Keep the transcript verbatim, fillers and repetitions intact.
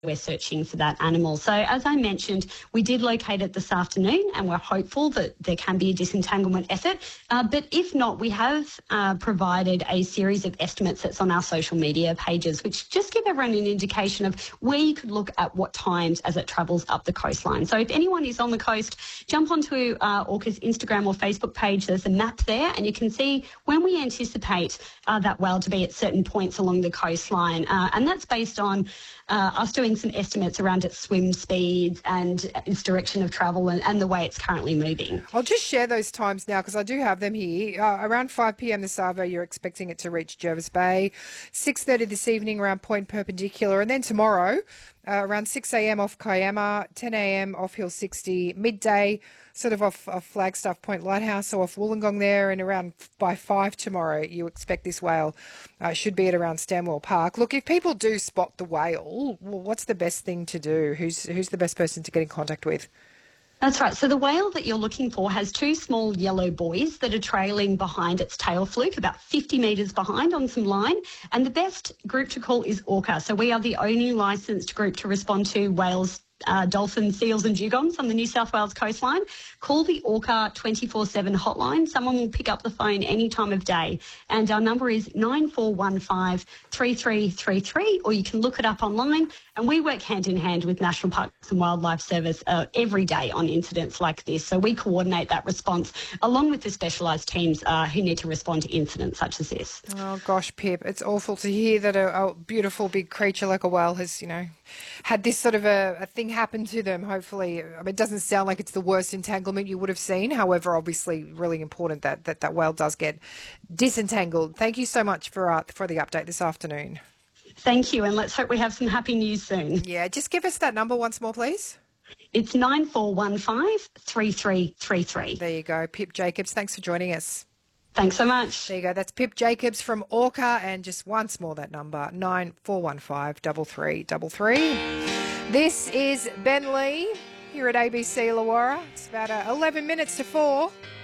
we're searching for that animal. So as I mentioned, we did locate it this afternoon and we're hopeful that there can be a disentanglement effort. Uh, but if not, we have uh, provided a series of estimates that's on our social media pages, which just give everyone an indication of where you could look at what times as it travels up the coastline. So if anyone is on the coast, jump onto uh, Orca's Instagram or Facebook page. There's a map there and you can see when we anticipate uh, that whale to be at certain points along the coastline. Uh, and that's based on uh, us doing some estimates around its swim speeds and its direction of travel and, and the way it's currently moving. I'll just share those times now because I do have them here. Uh, around five p.m. this Arvo, you're expecting it to reach Jervis Bay. six thirty this evening around Point Perpendicular. And then tomorrow, uh, around six a.m. off Kiama, ten a.m. off Hill sixty, midday sort of off, off Flagstaff Point Lighthouse, so off Wollongong there, and around by five tomorrow, you expect this whale uh, should be at around Stanwell Park. Look, if people do spot the whale, well, what's the best thing to do? Who's who's the best person to get in contact with? That's right. So the whale that you're looking for has two small yellow buoys that are trailing behind its tail fluke, about fifty metres behind on some line. And the best group to call is Orca. So we are the only licensed group to respond to whales, Uh, dolphins, seals and dugongs on the New South Wales coastline. Call the Orca twenty-four seven hotline. Someone will pick up the phone any time of day. And our number is nine four one five, three three three three, or you can look it up online. And we work hand in hand with National Parks and Wildlife Service uh, every day on incidents like this. So we coordinate that response along with the specialised teams uh, who need to respond to incidents such as this. Oh, gosh, Pip, it's awful to hear that a, a beautiful big creature like a whale has, you know, had this sort of a, a thing happen to them. Hopefully, I mean, it doesn't sound like it's the worst entanglement you would have seen. However, obviously, really important that that, that whale does get disentangled. Thank you so much for uh, for the update this afternoon. Thank you, and let's hope we have some happy news soon. Yeah, just give us that number once more, please. It's nine four one five, three three three three. There you go. Pip Jacobs, thanks for joining us. Thanks so much. There you go. That's Pip Jacobs from Orca, and just once more that number, nine four one five, three three three three. This is Ben Lee here at A B C Illawarra. It's about uh, eleven minutes to four.